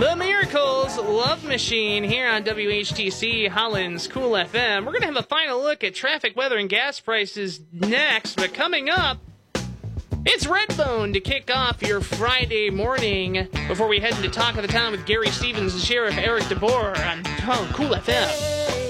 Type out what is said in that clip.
The Miracles Love Machine here on WHTC Holland's Cool FM. We're going to have a final look at traffic, weather, and gas prices next, but coming up, it's Redbone to kick off your Friday morning before we head into Talk of the Town with Gary Stevens and Sheriff Eric DeBoer on Cool FM.